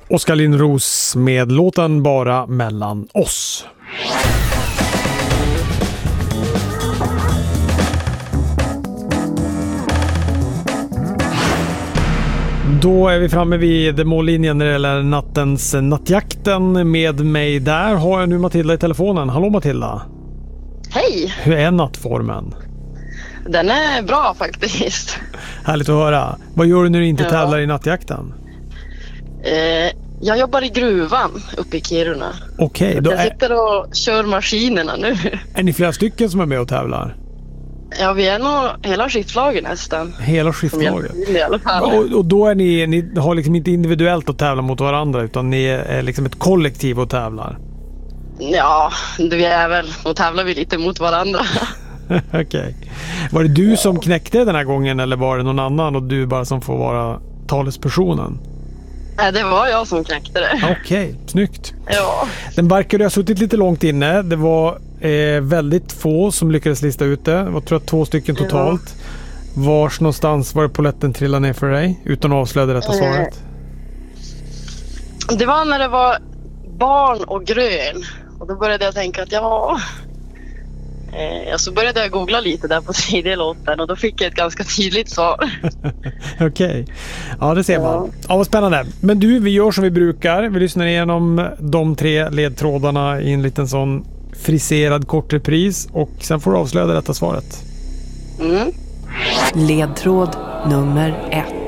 Oskar Lindros med låten Bara mellan oss. Då är vi framme vid mållinjen när det gäller nattens nattjakten. Med mig där har jag nu Matilda i telefonen. Hallå Matilda. Hej! Hur är nattformen? Den är bra faktiskt. Härligt att höra. Vad gör du när du inte tävlar i nattjakten? Jag jobbar i gruvan uppe i Kiruna. Okej, jag sitter och kör maskinerna nu. Är ni flera stycken som är med och tävlar? Ja, vi är nog hela skiftlaget nästan. Hela skiftlaget? I alla fall. Och då är ni har liksom inte individuellt att tävla mot varandra, utan ni är liksom ett kollektiv och tävlar? Ja, vi är väl, och tävlar vi lite mot varandra. Okej. Var det du som knäckte den här gången eller var det någon annan och du bara som får vara talespersonen? Nej, det var jag som knäckte det. Okej, snyggt. Ja. Den verkar ha suttit lite långt inne. Det var väldigt få som lyckades lista ut det. Det var tror jag 2 stycken totalt. Ja. Vars någonstans var det polletten trillade ner för dig utan att avslöja detta svaret? Det var när det var barn och grön. Och då började jag tänka att så började jag googla lite där på tidiga låten och då fick jag ett ganska tydligt svar. Okej. Ja, det ser man. Ja, vad spännande. Men du, vi gör som vi brukar. Vi lyssnar igenom de 3 ledtrådarna i en liten sån friserad kortrepris och sen får du avslöja detta svaret. Ledtråd nummer 1.